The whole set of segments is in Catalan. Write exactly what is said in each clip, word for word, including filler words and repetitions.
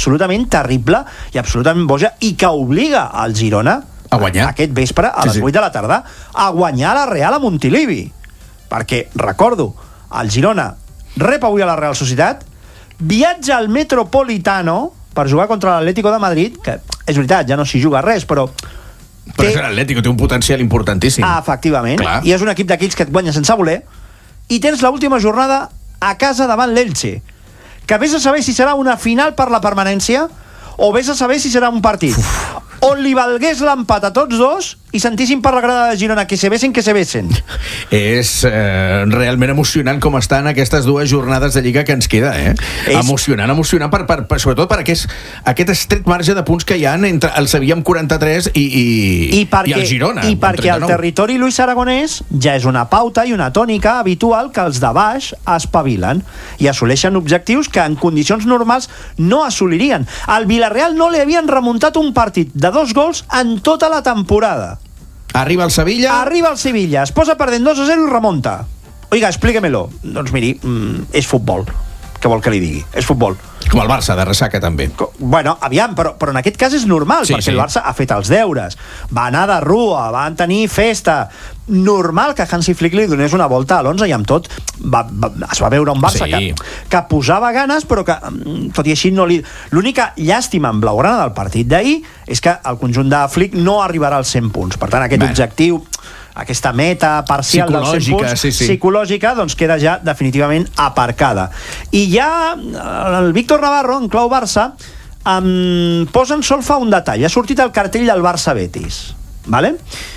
absolutament terrible i absolutament boja, i que obliga al Girona a guanyar aquest vespre a les sí, sí. vuit de la tarda a guanyar la Real a Montilivi, perquè, recordo, el Girona rep avui a la Real Societat, viatja al Metropolitano per jugar contra l'Atlético de Madrid, que és veritat, ja no s'hi juga res, però però és l'Atlético, té un potencial importantíssim. Ah, efectivament, clar. I és un equip d'aquells que et guanya sense voler, i tens l'última jornada a casa davant l'Elche, que vés a saber si serà una final per la permanència o vés a saber si serà un partit Uf. on li valgués l'empat a tots dos i sentíssim per la grada de Girona que se besen, que se besen. És eh, realment emocionant com estan aquestes dues jornades de Lliga que ens queda, eh? És... Emocionant, emocionant, per, per, per, sobretot per aquest, aquest estret marge de punts que hi ha entre el Sevilla amb quaranta-tres i, i, I, perquè, i el Girona. I perquè el territori Luis Aragonès ja és una pauta i una tònica habitual que els de baix espavilen i assoleixen objectius que en condicions normals no assolirien. Al Villarreal no li havien remuntat un partit de dos gols en tota la temporada. Arriba el Sevilla... Arriba el Sevilla, es posa perdent dos a zero i remonta. Oiga, explíquemelo. Doncs miri, mm, és futbol. Què vol que li digui? És futbol. Com el Barça, de ressaca, també. Bueno, aviam, però, però en aquest cas és normal, sí, perquè sí. el Barça ha fet els deures. Va anar de rua, van tenir festa. Normal que Hansi Flick li donés una volta a l'onze i amb tot va, va, es va veure un Barça sí. que, que posava ganes, però que, tot i així, no li... L'única llàstima en blaugrana del partit d'ahir és que el conjunt de Flick no arribarà als cent punts. Per tant, aquest Bé. objectiu... aquesta meta parcial dels cent punts sí, sí. psicològica, doncs queda ja definitivament aparcada. I ja el Víctor Navarro, en clau Barça, em posa en solfa un detall. Ha sortit el cartell del Barça-Betis, vale?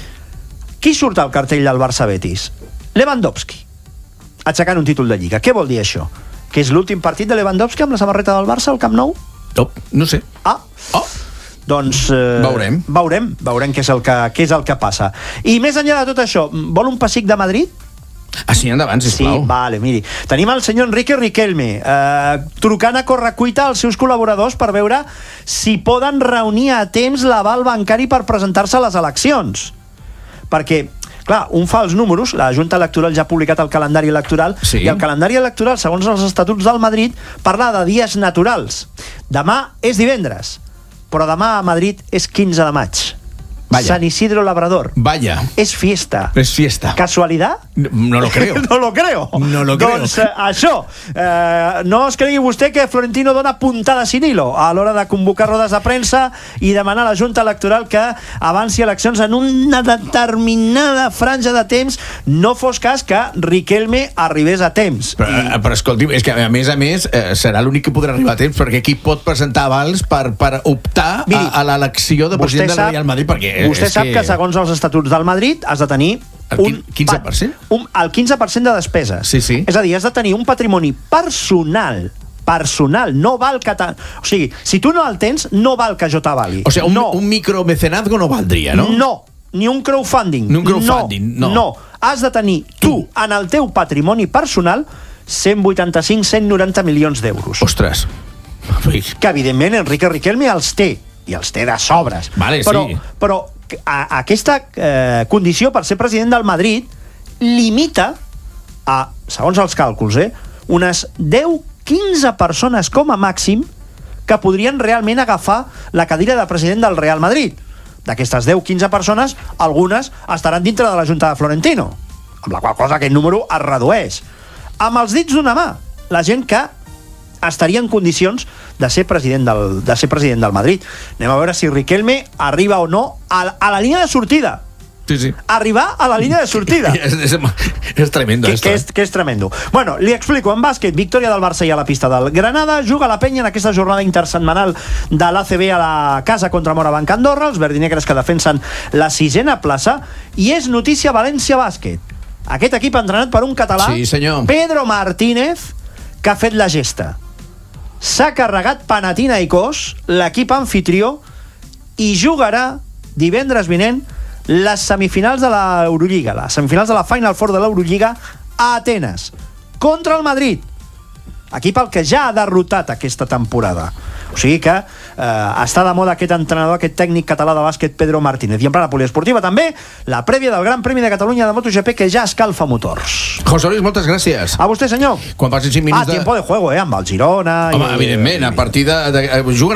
Qui surt al cartell del Barça-Betis? Lewandowski, aixecant un títol de Lliga. Què vol dir això? Que és l'últim partit de Lewandowski amb la samarreta del Barça al Camp Nou? No, no sé. Ah, oh. Doncs eh, veurem. Veurem, veurem què és, el que, què és el que passa. I més enllà de tot això, vol un pessic de Madrid? Ah, sí, endavant, sisplau. Sí, vale, miri. Tenim el senyor Enrique Riquelme eh, trucant a correcuita als seus col·laboradors per veure si poden reunir a temps l'aval bancari per presentar-se a les eleccions. Perquè, clar, un fa els números, la Junta Electoral ja ha publicat el calendari electoral, sí. i el calendari electoral, segons els estatuts del Madrid, parla de dies naturals. Demà és divendres, però demà a Madrid és quinze de maig. Vaya. San Isidro Labrador. Vaya. És fiesta. És fiesta. ¿Casualidad? No, no lo creo. No lo creo. No lo creo. Doncs eh, això, eh, no es cregui vostè que Florentino dona puntada sin hilo a l'hora de convocar rodes de premsa i demanar a la Junta Electoral que avanci eleccions en una determinada franja de temps, no fos cas que Riquelme arribés a temps. Però, I... però escolti, és que a més a més eh, serà l'únic que podrà arribar a temps, perquè qui pot presentar avals per, per optar Miri, a, a l'elecció de president del Real Madrid, perquè vostè sap que... que segons els estatuts del Madrid has de tenir un quinze per cent? Un, el quinze per cent de despeses. Sí, sí. És a dir, has de tenir un patrimoni personal personal, no val que... Ta... O sigui, si tu no el tens, no val que jo t'avali. O sigui, un, no. un micromecenazgo no valdria, no? No, ni un crowdfunding. Ni un crowdfunding, no. No, no. Has de tenir tu, en el teu patrimoni personal, cent vuitanta-cinc cent noranta milions d'euros. Ostres. Que, evidentment, Enrique Riquelme els té, i els té de sobres. Vale, però, sí. però a, a aquesta eh, condició per ser president del Madrid limita a, segons els càlculs, eh, unes deu quinze persones com a màxim que podrien realment agafar la cadira de president del Real Madrid. D'aquestes deu quinze persones, algunes estaran dintre de la Junta de Florentino, amb la qual cosa aquest número es redueix. Amb els dits d'una mà, la gent que estaria en condicions de ser president del, de ser president del Madrid. Anem a veure si Riquelme arriba o no a, a la línia de sortida. Sí, sí. Arribar a la línia de sortida. és, és, és tremendo, que, esto. Que és, que és tremendo. Bueno, li explico. En bàsquet, victòria del Barça i a la pista del Granada. Juga la penya en aquesta jornada intersetmanal de l'A C B a la casa contra Morabanc Andorra. Els verdinegres que defensen la sisena plaça. I és notícia València Bàsquet. Aquest equip entrenat per un català, sí, senyor. Pedro Martínez, que ha fet la gesta. S'ha carregat Panathinaikos, l'equip anfitrió, i jugarà divendres vinent les semifinals de l'Eurolliga, les semifinals de la Final Four de l'Eurolliga a Atenes, contra el Madrid, equip al que ja ha derrotat aquesta temporada. O sigui que eh, està de moda aquest entrenador, aquest tècnic català de bàsquet, Pedro Martínez. I en plana poliesportiva també, la prèvia del Gran Premi de Catalunya de MotoGP, que ja escalfa motors. José Luis, moltes gràcies. A vostè, senyor. Quan passin cinc minuts ah, de... tiempo de juego, eh, amb el Girona... Home, i... evidentment, a partir de... de, de juguen